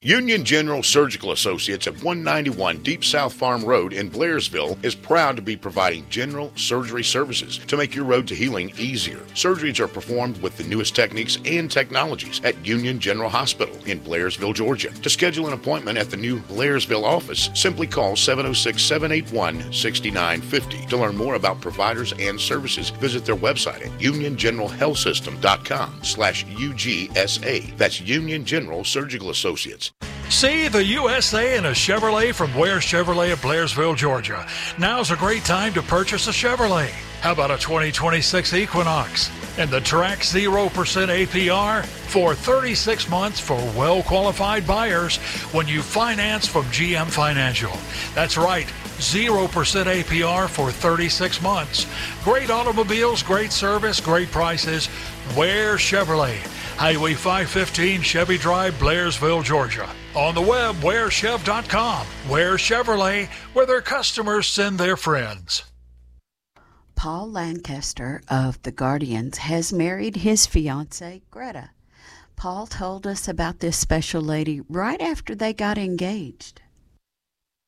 Union General Surgical Associates at 191 Deep South Farm Road in Blairsville is proud to be providing general surgery services to make your road to healing easier. Surgeries are performed with the newest techniques and technologies at Union General Hospital in Blairsville, Georgia. To schedule an appointment at the new Blairsville office, simply call 706-781-6950. To learn more about providers and services, visit their website at uniongeneralhealthsystem.com/UGSA. That's Union General Surgical Associates. See the USA in a Chevrolet from Ware Chevrolet of Blairsville, Georgia. Now's a great time to purchase a Chevrolet. How about a 2026 Equinox? And the Track 0% APR for 36 months for well-qualified buyers when you finance from GM Financial. That's right, 0% APR for 36 months. Great automobiles, great service, great prices. Ware Chevrolet. Highway 515, Chevy Drive, Blairsville, Georgia. On the web, warechev.com. Ware Chevrolet, where their customers send their friends. Paul Lancaster of The Guardians has married his fiancée, Greta. Paul told us about this special lady right after they got engaged.